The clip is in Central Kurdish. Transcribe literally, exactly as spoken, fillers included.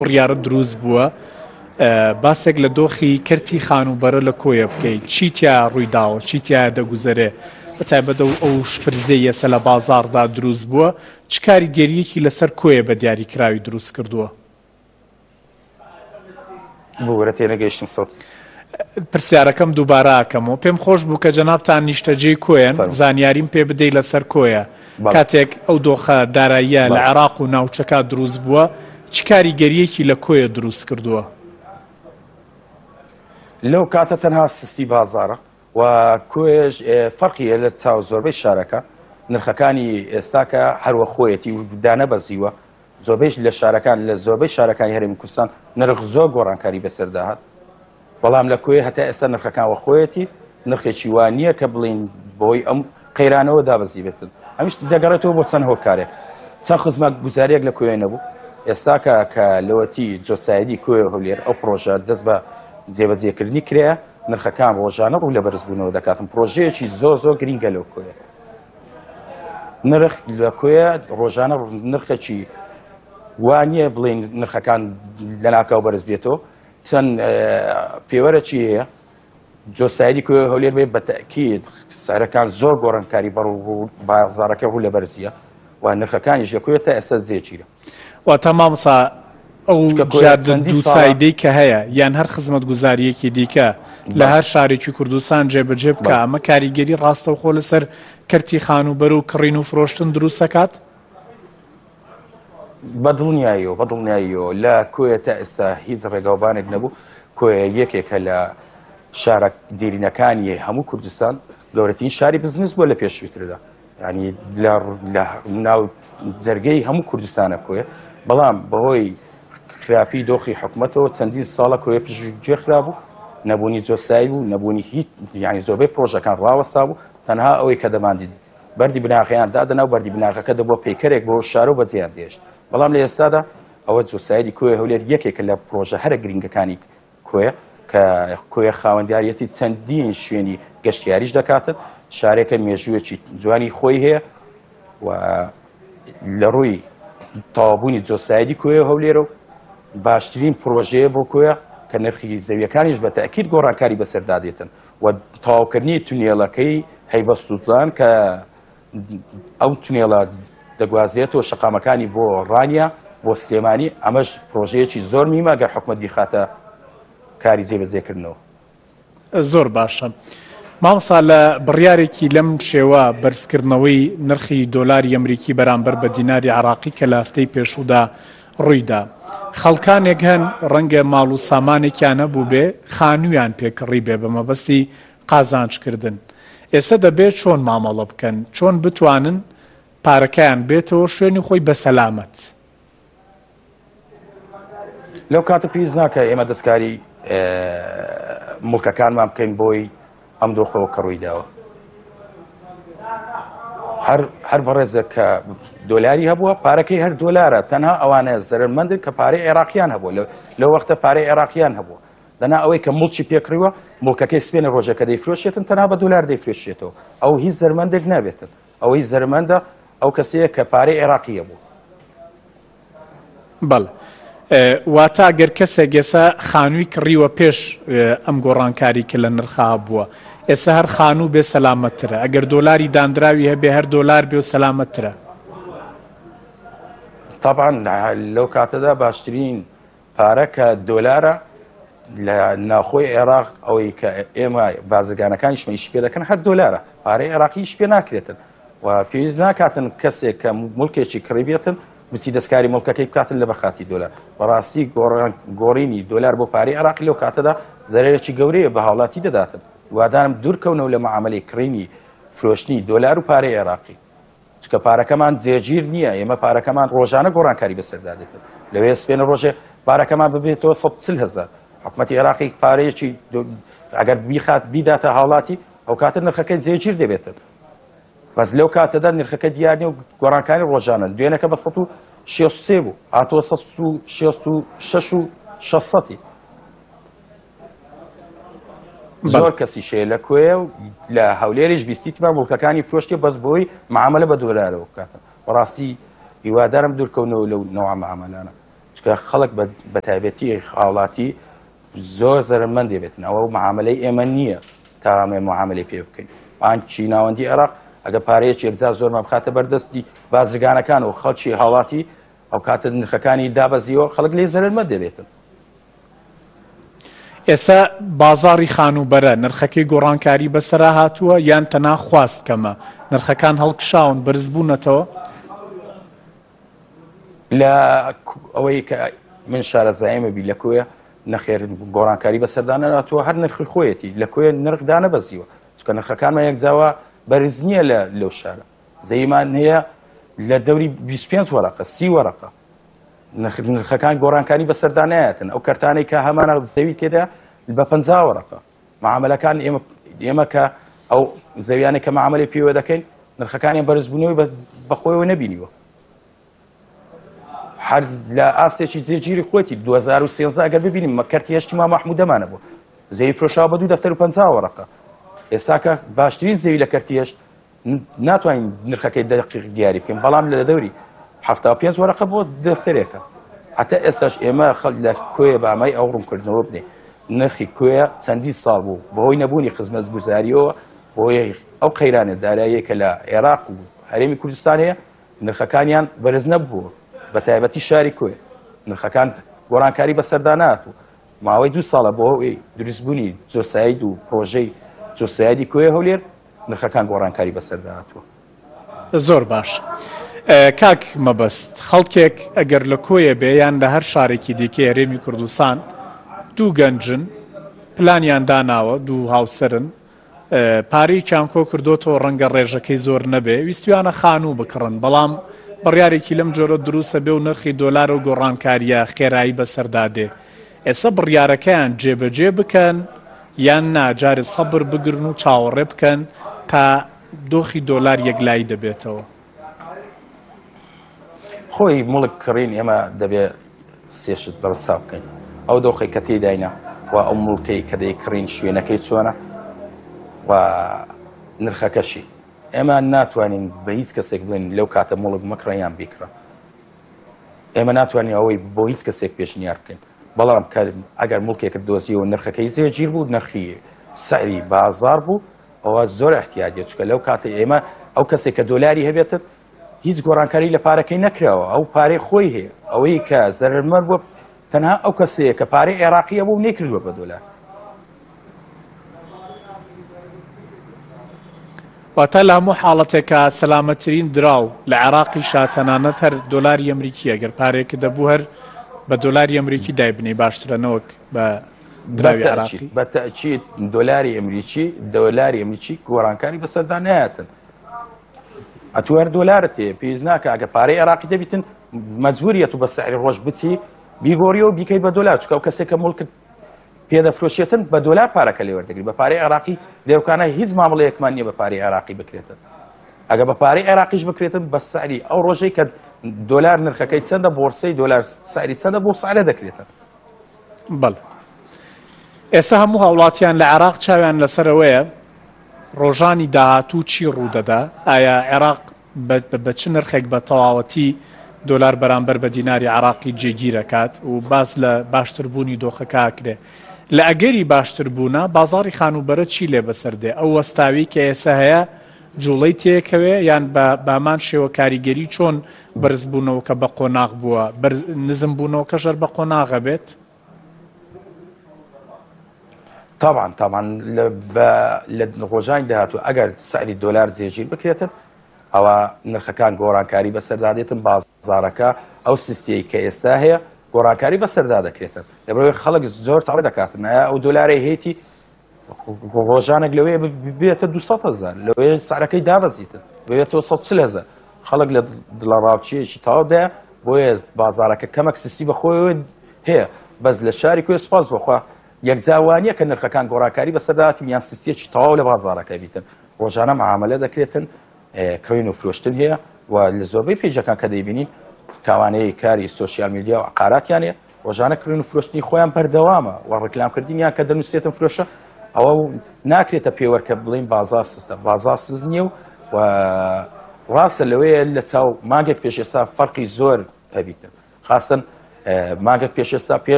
بڕیارە دروست بووە باسێک لە دۆخی کەرتی خانوبەرە لە کۆیە بکەیت چی تیا ڕوویداوە چی تیا دەگوزەرێ بەتایبەتە ئەو شپرزەی ئێستا لە بازاڕدا دروست بووە چ کاریگەریەکی لەسەر کۆیە بە دیاریکراوی دروست کردووە بۆ وەرە تێنەگەیشتم سەوت پرسیارەکەم دووبارە ئاکەمەوە پێم خۆش بوو کە جەنابتان نیشتەجێی کۆیەن زانیاریم پێ بدەیت لەسەر کۆیە کاتێک ئەو دۆخە داراییە لە عێراق و ناوچەکە دروست بووە چ کاریگەریەکی لە کۆیە دروست کردووە لەو کاتە تەنها سستی بازارە و کۆیەش فەرقیە لە چاو زۆربەی شارەکە نرخەکانی ئێستاکە هەروە خۆیەتی دانەبەزیوە زۆربەی لە شارەکان لە زۆربەی شارەکانی هەرێمی کوردستان نرخ زۆر گۆڕانکاری بەسەرداهات بەڵام لە کۆیە هەتا ئێستا نرخەکان خۆیەتی نرخێکی وان نییە کە بڵین بۆی ئەم قەیرانەوە دابەزی بێتن ئەمیش دەگەڕێتەوە بۆ چەند هۆکارێک چەند خزمەت گوزاریەک لە کۆیە نەبوو ئێستاکە کە لەوەتی جۆسایدی کۆیە هەولێر ئەو پرۆژە دەست بە جێبەجێکردنی کرێە نرخەکان ڕۆژانە ڕوو لە بەرزبوونەوە دەکاتن پرۆژەیەکی زۆر زۆر گرینگە لەو کۆیە نرخ لە کۆیە ڕۆژانە نرخەکی وانییە بڵین نرخەکان لە ناکاو بەرز بێتەوە چەند پێوەرەکی هەیە جۆسایدی کۆیە هەولێر بێ بەتەکید سەرەکان زۆر گۆڕانکاری بەڕوو بازاڕەکە ڕوو لە بەرزیە و نرخەکانیش لە کۆیە تا ئێستا زێگیرە واتە مامۆستا ئەو دووسایدەی کە هەیە یان هەر خزمەت گوزاریەکی دیکە لە هەر شارێکی کوردستان جێبەجێ بکە ئەمە کاریگەری ڕاستەوخۆ لەسەر کەرتی خانوبەر و کڕین و فرۆشتن دروست دەکات بەدڵنیاییەوە بەدڵنیاییەوە لە کۆیە تا ئێستا هیچ ڕێگاوبانێک نەبوو کۆیە یەکێکە لە شارە دیرینەکانی هەموو کوردستان گەورەترین شاری بزنس بووە لە پێشووتردا ینی لە ناو جەرگەی هەموو کوردستانە کۆیە بەڵام بەهۆی خراپی دۆخی حکوومەتەوە چەندین ساڵە کۆیە پێشگوێ خرابوو نەبوونی جۆسایی بوو نەبوونی هیچ یانی زۆربەی پرۆژەکان ڕاوەستا بوو تەنها ئەوەی کە دەماندی بەردی بناغیان دادەنا و بەردی بناغەکە دەبووە پەیکەرێک بۆ شارە و بەجێیان دێشت بەڵام لە ئێستادا ئەوە جۆسایدی کۆیە هەولێر یەکێکە لە پرۆژە هەرە گرنگەکانی کۆیە کە کۆیە خاوەندیارەتی چەندین شوێنی گەشتیاریش دەکاتن شارێکە مێژوویەکی جوانی خۆی هەیە و لە ڕووی تەواوبوونی جۆسایدی کۆیە هەولێرە و باشترین پرۆژەیە بۆ کۆیە کە نرخی زەویەکانیش بە تەکید گۆڕانکاری بەسەردادێتن و تەواوکردنی تونێڵەکەی هەیبە سوودان کە ئەو تونێڵە دەگوازرێتەوە شەقامەکانی بۆ ڕانیا بۆ سلێمانی ئەمەش پرۆژەیەکی زۆر میمە گەر حکومەت بیخاتە کاری جێبەجێکردنەوە زۆر باشە مامۆستا لە بڕیارێکی لەم شێوە بەرزکردنەوەی نرخی دۆلاری ئەمریکی بەرامبەر بە دیناری عراقی کە لە هەفتەی پێشوودا ڕوویدا خەڵکانێک هەن ڕەنگە ماڵ و سامانێکیان نەبوو بێ خانوویان پێکڕی بێ بە مەبەستی قازانجکردن ئێستا دەبێت چۆن مامەڵە بکەن چۆن بتوانن پارەکەیان بێتەوە شوێنی خۆی بەسەلامەت لەو کاتە پێویست ناکە ئێمە دەستکاری موڵکەکانمان بکەین بۆی ئەم دۆخەوە کە ڕوویداوە هەر بەڕێزە کە دۆلاری هەبووە پارەکەی هەر دۆلارە تەنها ئەوانە زەرمەندن کە پارەی عێراقییان هەبووە لەو وەختە پارەی عێراقییان هەبووە دەنا ئەوەی کە موڵکی پێکڕیوە موڵکەکەی سپێنە ڕۆژەکە دەیفرۆشێتن تەنها بە دۆلار دەیفرۆشێتەوە ئەو هیچ زەرمەندێک نابێتن ئەوەی زەرمەندە ئەو کەسەیە کە پارەی عێراقی هەبوو بەڵێ واتە گەر کەسێک ئێستا خانووی کڕیوە پێش ئەم گۆڕانکاری کە لە نرخا بووە ئێستا هەر خانوو بێ سەلامەتترە ئەگەر دۆلاری دانراوی هەبێ هەر دۆلار بێ و سەلامەتترە طبعا لەو کاتەدا باشترین پارە کە دۆلارە لە ناوخۆی عێراق ئەوەی کە ئێمە بازرگانەکانیش مەیش پێ دەکەن هەر دۆلارە پارەی عێراقیش پێ ناکرێتن و پێویست ناکاتن کەسێک کە موڵکێکی کڕی بێتن بچی دەستکاری موڵکەکەی بکاتن لە بەخاتی دۆلار بەڕاستی گۆڕینی دۆلار بۆ پارەی عێراقی لەو کاتەدا زەرێکی گەورەیە بە هاوڵاتی دەداتن وادارم دوورکەونەوە لە معاملەی کڕینی فرۆشتنی دۆلار و پارەی عێراقی چکە پارەکەمان جێگیر نییە ئێمە پارەکەمان ڕۆژانە گۆڕانکاری بەسەردادێتن لەوێ سپێنە ڕۆژێ پارەکەمان ببێتەوە سەد و چل هەزار حکومەتی عێراقی پارەیەکی ئەگەر بیخات بیداتە هاوڵاتی ئەو کاتە نرخەکەی جێگیر دەبێتن بەس لەو کاتەدا نرخەکە دیارنی و گۆڕانکاری ڕۆژانە دوێنەکە بە سەد و شێست و سێ بوو هاتووە سەد و شێست و شەش و شەشسەدی زۆر کەسی شەیە لە کۆیە و لە هەولێریش بیستیتمان موڵکەکانی فرۆشتی بەس بۆی معاملە بە دۆلارەوە بکاتن بەڕاستی هیوادارم دوورکەونەوە لەو نەوع معاملانە چکە خەڵک بە تایبەتی هاوڵاتی زۆر زەرمەند دەبێتن ئەوە معاملەی ئێمە نییە تا ئەمێ معاملەی پێ بکەین بانکی ناوەندی عێراق ئەگە پارەیەکی یەکجا زۆرمان بخاتە بەردەستی بازرگانەکان و خەڵکی هاوڵاتی ئەو کاتە نرخەکانی دابەزیەوە خەڵک لێ زەرمەند دەبێتن. ئێستا بازاڕی خانوبەرە نرخەکەی گۆڕانکاری بەسەرا هاتووە یان تەنها خواست کەمە نرخەکان هەڵکشاون بەرز بوونەتەوە؟ لە ئەوەی کە من شارەزایمەبی لەکوێ نەخێر گۆڕانکاری بەسەردانە هاتووە هەر نرخی خۆیەتی لەکوێ نرخدانە بەزیوە چکە نرخەکانمان یەکجاوە بەرز نییە لەو شارە زەیمان هەیە لە دەوری بیست و پێنج وەرەقە سی وەرەقە نرخەکان گۆڕانکاری بەسەردانایەتن ئەو کەرتانەی کە هەمانە زەوی تێدا بە پەنجا وەرەقە معاملەکان ئێمە کە ئەو زەویانە کە معاملەی پێوە دەکەین نرخەکانیان بەرزبوونەوەی بەخۆیەوە نەبینیوە هەر لە ئاستێکی جێگیری خۆتی دوو هەزار و سێنزە ئەگەر ببینیم کەرتی هەشتی مام مەحموودەمانە بوو زەوی فرۆشاوە بە دوو دەفتەر و پەنجا وەرەقە ئێستا کە باشترین زەوی لە کەرتی هەشت ناتوانین نرخەکەی دەقیق دیاری بکەین بەڵام لە دەوری هەفتا و پێنج وەرەقە بۆ دەفتەرێکە هەتا ئێستاش ئێمە خەڵک لە کوێ بامای ئەو ڕوونکردنەوە بنێ نرخی کوێ چەندی ساڵ بوو بەهۆی نەبوونی خزمەت گوزاریەوە بۆی ئەو قەیرانە داراییە کە لە عێراق و هەرێمی کوردستان هەیە نرخەکانیان بەرز نەبووە بە تایبەتی شاری کوێ نرخەکان گۆڕانکاری بەسەردانات و ماوەی دوو ساڵە بۆ ئەوەی دروستبوونی جۆسایید و پرۆژەی جۆساییدی کوێ هەولێر نرخەکان گۆڕانکاری بەسەرداناتوە. زۆر باش. کاک مەبەست خەڵکێک ئەگەر لە کۆیە بێ یان لە هەر شارێکی دیکە هەرێمی کوردستان دوو گەنجن پلانیان داناوە دوو هاوسەرن پارەی چانکۆ کردوتەوە ڕەنگە ڕێژەکەی زۆر نەبێ ویستویانە خانوو بکڕن بەڵام بڕیارێکی لەم جۆرە دروستە بێ و نرخی دۆلار و گۆڕانکاریە خێرایی بەسەردادێ ئێستا بڕیارەکەیان جێبەجێ بکەن یان ناجارێت سەبر بگرن و چاوەڕێ بکەن تا دۆخی دۆلار یەکلایی دەبێتەوە. خۆی مڵک کڕین ئێمە دەبێت سێشت بەرچاو بکەین ئەو دۆخی کە تێداینە و ئەو مڵکەی کە دەی کڕین شوێنەکەی چۆنە و نرخەکەشی ئێمە ناتوانین بە هیچ کەسێک بڵێن لەو کاتە مڵک مەکڕیان بیکڕە ئێمە ناتوانین ئەوەی بۆ هیچ کەسێک پێشنیار بکەین بەڵام ئەگەر مڵکێکت دۆزیەوە نرخەکەی جێگیر بوو نرخی سەعری بازار بوو ئەوە زۆر احتیاجێت چکە لەو کاتە ئێمە ئەو کەسێک کە دۆلاری هەبێتت هیچ گۆڕانکاری لە پارەکەی نەکراوە ئەو پارەی خۆی هەیە ئەوەی کە زەرمەر بووە تەنها ئەو کەسەیە کە پارەی عێراقیە بوو نەکردووە بە دۆلار. واتە لە هەموو حاڵەتێکە سەلامەتترین دراو لە عێراقی شاتەنانەت هەر دۆلاری ئەمریکیە گەر پارێکە دەبوو هەر بە دۆلاری ئەمریکی دایبنەی باشترەنەوەک بە دراوی عێراقی بە تەئکید دۆلاری ئەمریکی دۆلاری ئەمریکی گۆڕانکاری بەسەردا نایەتن ئەتوەر دۆلارت هەیە پێویست ناکە ئەگە پارەی عێراقی دەبیتن مەجبوریەت و بە سەعری ڕۆژ بچی بیگۆڕیەوە و بیکەیت بە دۆلار چکە ئەو کەسێک کە مڵکت پێدەفرۆشێتن بە دۆلار پارەکە لێ وەردەگری بە پارەی عێراقی لێوکانە هیچ مامەڵەیەکمان نییە بە پارەی عێراقی بکرێتن ئەگە بە پارەی عێراقیش بکرێتن بە سەعری ئەو ڕۆژەی کە دۆلار نرخەکەی چەندە بۆرسەی دۆلار سەعری چەندە بۆ سەعرە دەکرێتن. بەڵێ ئێستا هەموو هاوڵاتیان لە عێراق چاویان لەسەرەوەیە ڕۆژانی داهاتوو چی ڕوودەدا ئایا عێراق بە چ نرخێک بە تەواوەتی دۆلار بەرامبەر بە دیناری عێراقی جێگیرەکات و باز لە باشتربوونی دۆخەکە کرێ لە ئەگەری باشتربوونە بازاڕی خانوبەرە چی لێ بەسەردێ ئەو وەستاوی کە ئێستا هەیە جوڵەی تێکەوێ یان بە بامان شێوە کاریگەری چۆن بەرزبوونەوە کە بە قۆناغ بووە نزم بوونەوە کە ژەر بە قۆناغە بێت؟ طبعا طبعا لە ڕۆژانی داهاتوو ئەگەر سەعری دۆلار جێگیر بکرێتن ئەوە نرخەکان گۆڕانکاری بەسەردادێتن بازارەکە ئەو سیستەیە کە ئێستا هەیە گۆڕانکاری بەسەردا دەکرێتن لەبەرەوەی خەڵک زۆر تاوێ دەکاتن ئەو دۆلاری هەیەی ڕۆژانێک لەوەیە بێتە دووسەد هەزار لەوەیە سعرەکەی دابەزیتن بێتەوە سەد و چل هەزار خەڵک لە دڵە ڕاوچیەکی تاوادایە بۆیە بازارەکە کەمێک سیستی بەخۆیەوە هەیە بەس لە شاری کوێ سوپاس بخوا یەکجاوانیە کە نرخەکان گۆڕانکاری بەسەرداتی یان سیستێکی تەواو لە بازارەکە بیتن ڕۆژانە معاملە دەکرێتن کڕین و فرۆشتن هەیە و لە زۆربەی پێیجەکان کە دەیبینین کاوانەیە کاری سۆسیال میدیا و عقاراتیان هەیە ڕۆژانە کڕین و فرۆشتنی خۆیان بەردەوامە و ڕێکلامکردنیان کە دەنووسێتن فرۆشە ئەوە ناکرێتە پێوەرکە بڵین بازار سیستە بازار سز نییە و ڕاستە لەوەیە لە چاو مانگێک پێش ئێستا فەرقی زۆر هەبیتن خاستن مانگێک پێش ئێستا پێ